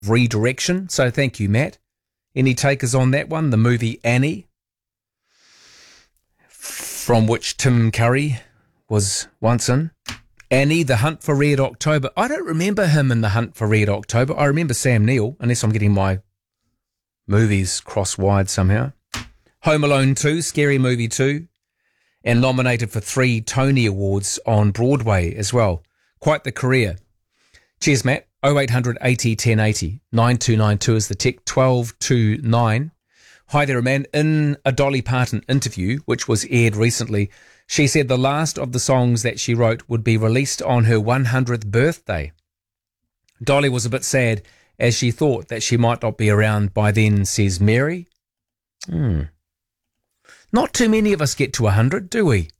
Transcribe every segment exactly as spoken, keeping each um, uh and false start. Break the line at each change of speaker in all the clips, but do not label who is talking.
redirection. So thank you, Matt. Any takers on that one? The movie Annie, from which Tim Curry was once in. Annie, The Hunt for Red October. I don't remember him in The Hunt for Red October. I remember Sam Neill, unless I'm getting my movies cross-wide somehow. Home Alone two, Scary Movie two, and nominated for three Tony Awards on Broadway as well. Quite the career. Cheers, Matt. oh eight hundred eighty ten eighty. nine two nine two is the tick. twelve two nine. Hi there, man. In a Dolly Parton interview, which was aired recently, she said the last of the songs that she wrote would be released on her one hundredth birthday. Dolly was a bit sad as she thought that she might not be around by then, says Mary. Hmm. Not too many of us get to one hundred, do we?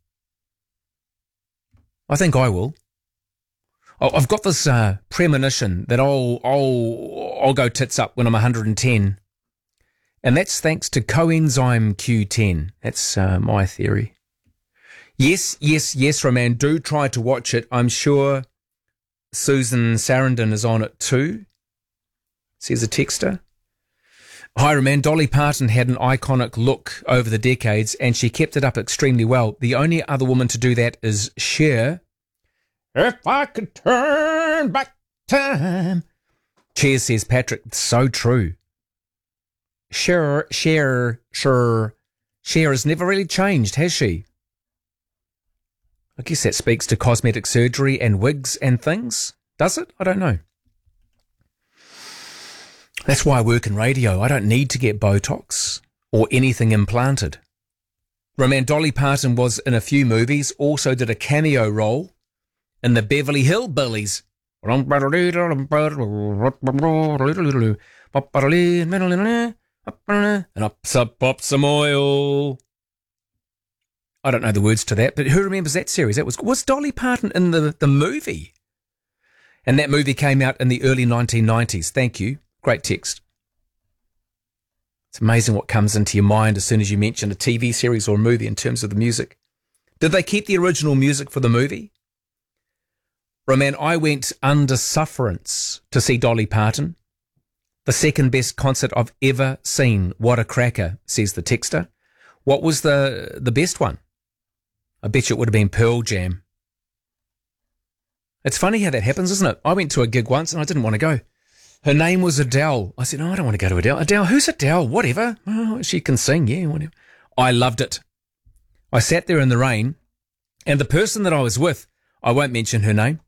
I think I will. I've got this uh, premonition that I'll, I'll, I'll go tits up when I'm one hundred ten. And that's thanks to coenzyme Q ten. That's uh, my theory. Yes, yes, yes, Roman, do try to watch it. I'm sure Susan Sarandon is on it too, says a texter. Hi, Roman. Dolly Parton had an iconic look over the decades and she kept it up extremely well. The only other woman to do that is Cher. If I could turn back time. Cheers, says Patrick. It's so true. Cher, Cher, Cher. Cher has never really changed, has she? I guess that speaks to cosmetic surgery and wigs and things. Does it? I don't know. That's why I work in radio. I don't need to get Botox or anything implanted. Roman, Dolly Parton was in a few movies, also did a cameo role in the Beverly Hillbillies. And up, up, up some oil. I don't know the words to that, but who remembers that series? That was was Dolly Parton in the, the movie? And that movie came out in the early nineteen nineties. Thank you. Great text. It's amazing what comes into your mind as soon as you mention a T V series or a movie in terms of the music. Did they keep the original music for the movie? Roman, I went under sufferance to see Dolly Parton. The second best concert I've ever seen. What a cracker, says the texter. What was the the best one? I bet you it would have been Pearl Jam. It's funny how that happens, isn't it? I went to a gig once and I didn't want to go. Her name was Adele. I said, no, I don't want to go to Adele. Adele, who's Adele? Whatever. Oh, she can sing, yeah, whatever. I loved it. I sat there in the rain, and the person that I was with, I won't mention her name.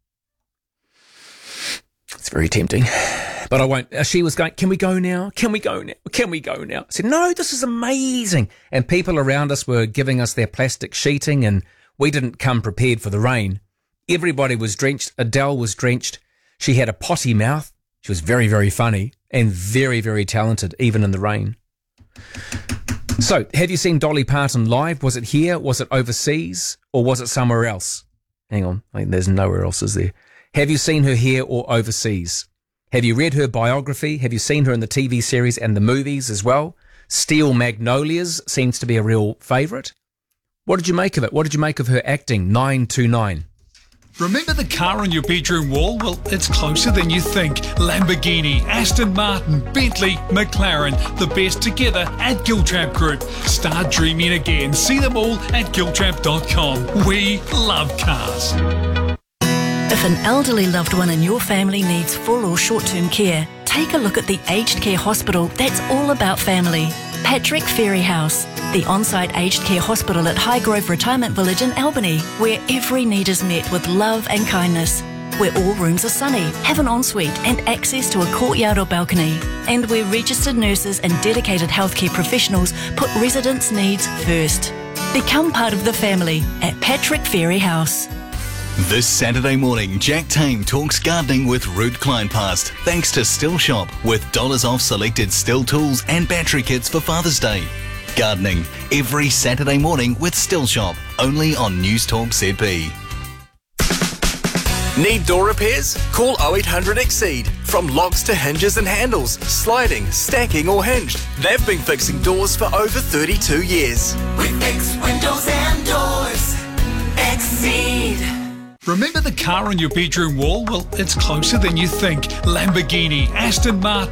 It's very tempting, but I won't. She was going, can we go now? Can we go now? Can we go now? I said, no, this is amazing. And people around us were giving us their plastic sheeting, and we didn't come prepared for the rain. Everybody was drenched. Adele was drenched. She had a potty mouth. She was very, very funny and very, very talented, even in the rain. So, have you seen Dolly Parton live? Was it here? Was it overseas? Or was it somewhere else? Hang on. I mean, there's nowhere else, is there? Have you seen her here or overseas? Have you read her biography? Have you seen her in the T V series and the movies as well? Steel Magnolias seems to be a real favourite. What did you make of it? What did you make of her acting? nine two nine.
Remember the car on your bedroom wall? Well, it's closer than you think. Lamborghini, Aston Martin, Bentley, McLaren, the best together at Giltrap Group. Start dreaming again. See them all at giltrap dot com. We love cars.
If an elderly loved one in your family needs full or short-term care, take a look at the aged care hospital that's all about family. Patrick Ferry House, the on-site aged care hospital at Highgrove Retirement Village in Albany, where every need is met with love and kindness, where all rooms are sunny, have an ensuite and access to a courtyard or balcony, and where registered nurses and dedicated healthcare professionals put residents' needs first. Become part of the family at Patrick Ferry House.
This Saturday morning, Jack Tame talks gardening with Ruud Kleinpast, thanks to Still Shop, with dollars off selected Still tools and battery kits for Father's Day. Gardening, every Saturday morning with Still Shop, only on News Talk Z B.
Need door repairs? Call oh eight hundred Exceed. From locks to hinges and handles, sliding, stacking or hinged, they've been fixing doors for over thirty-two years.
We fix windows and doors. Exceed.
Remember the car on your bedroom wall? Well, it's closer than you think. Lamborghini, Aston Martin,